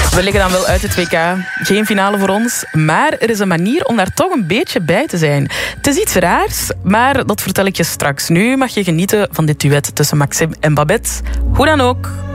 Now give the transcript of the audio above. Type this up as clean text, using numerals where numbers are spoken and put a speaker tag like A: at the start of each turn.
A: We liggen dan wel uit het WK. Geen finale voor ons. Maar er is een manier om daar toch een beetje bij te zijn. Het is iets raars, maar dat vertel ik je straks. Nu mag je genieten van dit duet tussen Maxime en Babette. Hoe dan ook...